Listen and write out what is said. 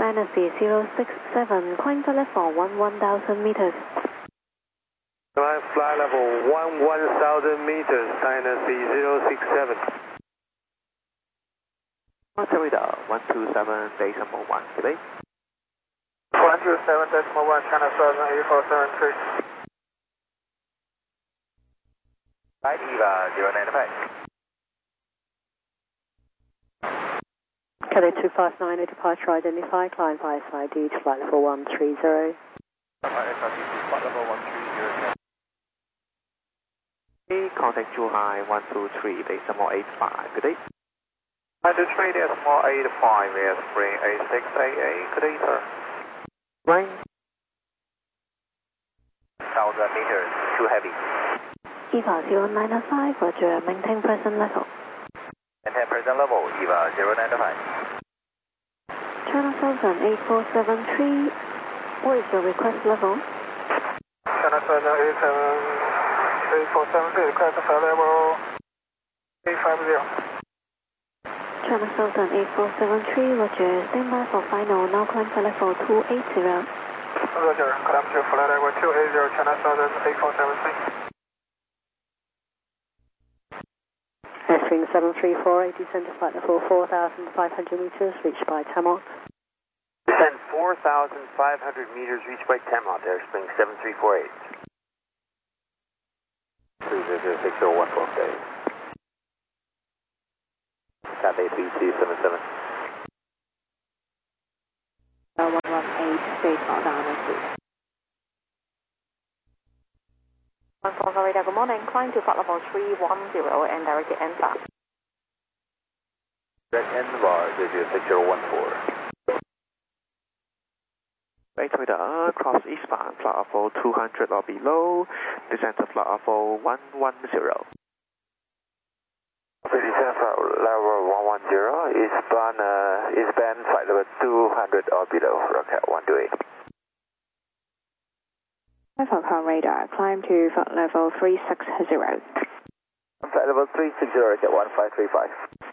Dynasty 067, climb to level 11,000 meters. Fly level 11,000 meters, Dynasty 067. Radar 127 decimal 1, today. 127 decimal 1, China Southern 8473. Right, EVA 095. Cadet 259, departure identify, climb via SID to flight level 130. Flight level 130. Contact Zhuhai 123 decimal 85, good day. 123 decimal 85 is spring 8688, good day, sir. Right. 1,000 meters, too heavy. EVA 095, roger, maintain present level. Maintain present level, EVA 095. China Southern 8473, what is your request level? China Southern 8473, request flight level 850. China Southern 8473, roger, stand by for final, now climb to level 280. Roger, climb to flight level 280, China Southern 8473. Airstream 734, descend to flight level 4,500 meters, reached by Tamot. Descend 4,500 meters, reached by Tamot, Airspring 7348. 2006014 day. Cathay 3277. 118, space not down and two. 140 radar, good morning, climb to flight level 310 and direct NFAR. Direct NVAR 06014. Right radar, cross eastbound, flight level 200 or below, descend to flight level 110. Descend flight level 110, eastbound flight level 200 or below, Rocket 128. Falcon radar, climb to flight level 360. Flight level 360, Rocket 1535.